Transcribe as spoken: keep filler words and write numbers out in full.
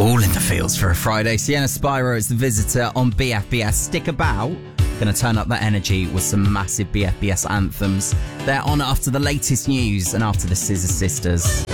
All in the fields for a Friday. Sienna Spyro is the visitor on B F B S. Stick about. Going to turn up that energy with some massive B F B S anthems. They're on after the latest news and after the Scissor Sisters.